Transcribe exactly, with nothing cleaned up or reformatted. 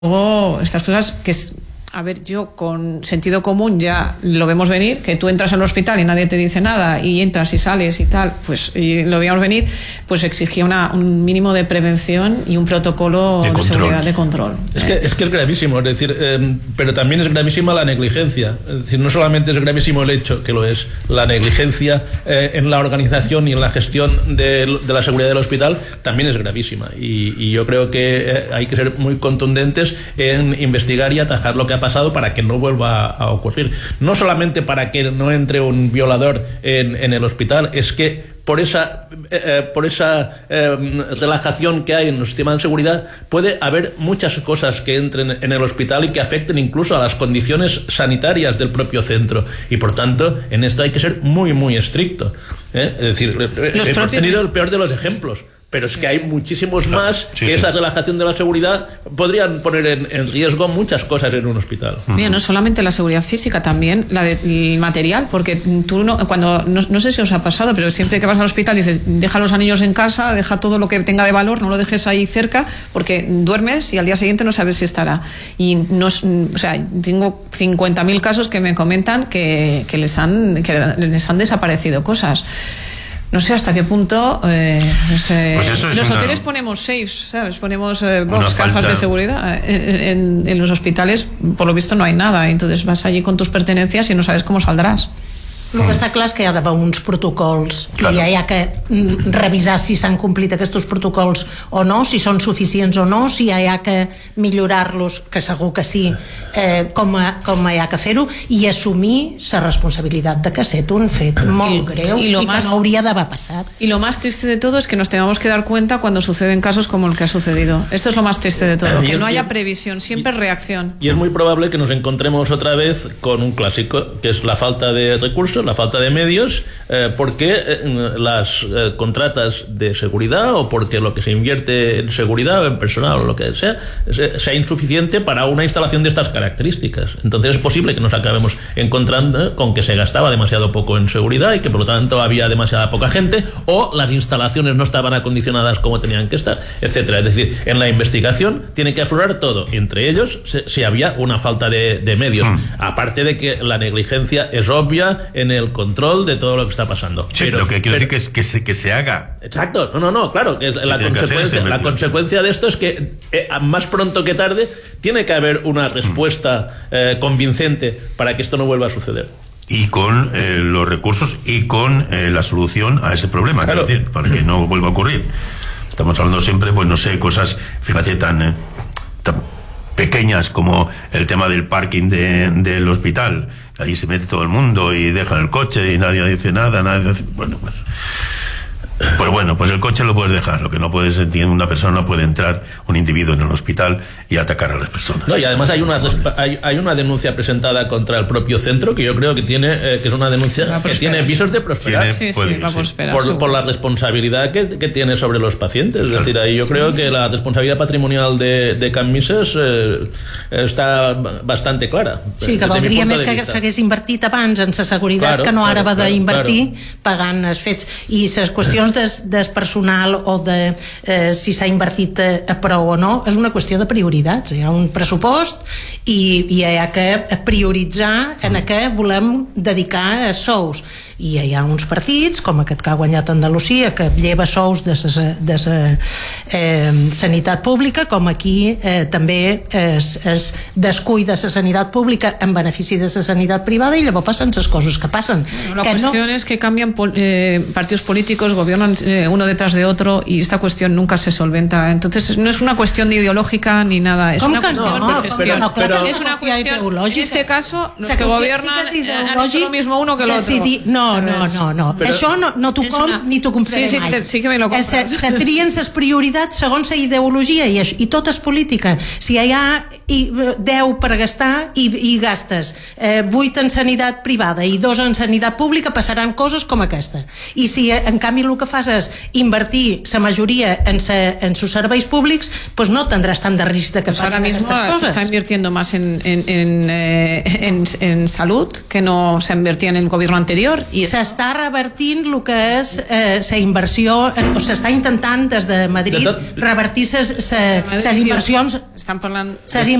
luego estas cosas que es, a ver, yo con sentido común ya lo vemos venir, que tú entras al hospital y nadie te dice nada y entras y sales y tal, pues y lo veíamos venir, pues exigía una, un mínimo de prevención y un protocolo de, de seguridad, de control. Es que, es que es gravísimo, es decir, eh, pero también es gravísima la negligencia. Es decir, no solamente es gravísimo el hecho, que lo es, la negligencia eh, en la organización y en la gestión de, de la seguridad del hospital también es gravísima. Y, y yo creo que eh, hay que ser muy contundentes en investigar y atajar lo que ha pasado para que no vuelva a ocurrir. No solamente para que no entre un violador en, en el hospital, es que por esa, eh, por esa eh, relajación que hay en el sistema de seguridad puede haber muchas cosas que entren en el hospital y que afecten incluso a las condiciones sanitarias del propio centro, y por tanto en esto hay que ser muy muy estricto, ¿eh? Es decir, Los hemos propios... tenido el peor de los ejemplos, pero es que hay muchísimos más sí, que sí. esa relajación de la seguridad podrían poner en, en riesgo muchas cosas en un hospital. Mira, no solamente la seguridad física, también la del material, porque tú no, cuando, no, no sé si os ha pasado, pero siempre que vas al hospital dices, deja los anillos en casa, deja todo lo que tenga de valor, no lo dejes ahí cerca, porque duermes y al día siguiente no sabes si estará. Y no, o sea, tengo cincuenta mil casos que me comentan que, que, les han, que les han desaparecido cosas. No sé hasta qué punto eh, no sé. Pues eso es los una... hoteles ponemos safes, ¿sabes? Ponemos eh, box, cajas falta... de seguridad. En, en, en los hospitales, por lo visto, no hay nada. Entonces vas allí con tus pertenencias y no sabes cómo saldràs. El que està clar és que hi ha d'haver uns protocols, claro. I ja hi ha que revisar si s'han complit aquests protocols o no, si són suficients o no, si ja hi ha que millorar-los, que segur que sí, eh, com, a, com hi ha que fer-ho, i assumir la responsabilitat de que ha set un fet molt greu y, y, y más, que no hauria d'haver passat. Y lo más triste de todo es que nos tengamos que dar cuenta cuando suceden casos como el que ha sucedido. Esto es lo más triste de todo, que no haya previsión, siempre reacción. Y es muy probable que nos encontremos otra vez con un clásico, que es la falta de recursos, la falta de medios, eh, porque eh, las eh, contratas de seguridad o porque lo que se invierte en seguridad o en personal o lo que sea sea insuficiente para una instalación de estas características. Entonces es posible que nos acabemos encontrando con que se gastaba demasiado poco en seguridad y que por lo tanto había demasiada poca gente, o las instalaciones no estaban acondicionadas como tenían que estar, etcétera. Es decir, en la investigación tiene que aflorar todo, y entre ellos si, si había una falta de, de medios, mm. aparte de que la negligencia es obvia en el control de todo lo que está pasando. Sí, pero lo que quiero pero, decir que, es, que, se, que se haga. Exacto, no, no, no, claro, que es la, consecuencia, la consecuencia de esto es que eh, más pronto que tarde tiene que haber una respuesta eh, convincente para que esto no vuelva a suceder. Y con eh, los recursos y con eh, la solución a ese problema, claro. Quiero decir, para que no vuelva a ocurrir. Estamos hablando siempre, pues no sé, cosas, fíjate, tan, eh, tan pequeñas como el tema del parking de, del hospital. Ahí se mete todo el mundo y dejan el coche y nadie dice nada, nadie dice, bueno, pues pues bueno, pues el coche lo puedes dejar. Lo que no puedes, una persona no puede entrar, un individuo en el hospital, y atacar a las personas. No, y además hay una hay, hay una denuncia presentada contra el propio centro que yo creo que tiene eh, que es una denuncia que tiene visos de prosperar, sí, sí, va a prosperar, por, por la responsabilidad que, que tiene sobre los pacientes. Es claro. decir, ahí yo sí. creo que la responsabilidad patrimonial de, de Can Misses eh, està bastant clara. Sí, que valdria més que s'hagués invertit abans en la seguretat, claro, que no ara claro, va d'invertir claro. pagant els fets. I les qüestions Des, des personal o de eh, si s'ha invertit a, a prou o no, és una qüestió de prioritats. Hi ha un pressupost i, i hi ha que prioritzar en a què volem dedicar a sous, i hi ha uns partits com aquest que ha guanyat Andalusia que lleva sous de la eh, sanitat pública, com aquí eh, també es, es descuida la sanitat pública en benefici de la sanitat privada, i llavors passen les coses que passen. La que cuestión no... es que cambian eh, partidos políticos, gobiernos uno detrás de otro, y esta cuestión nunca se solventa. Entonces no es una cuestión ideológica ni nada, es una cuestión no? de gestión. No, claro, es una cuestión, en este caso, los que gobiernan sí que han hecho lo mismo uno que el otro. Decidi... No, no, no, no. Però... Això no, no t'ho com una... ni t'ho compraré sí, sí, mai. Sí que me lo compres. Se, se trien les prioritats segons la ideologia, i, i tot és política. Si hi ha i deu per gastar i, i gastes eh, vuit en sanitat privada i dos en sanitat pública, passaran coses com aquesta. I si en canvi el que fas és invertir la majoria en, sa, en sus serveis públics, pues no tendrás tant de risc de que pues passen aquestes coses. Se está invirtiendo más en, en, en, eh, en, en salud que no se invertía en el gobierno anterior. I s'està revertint el que és eh, la inversió, o s'està intentant des de Madrid revertir les inversions, estan parlant ses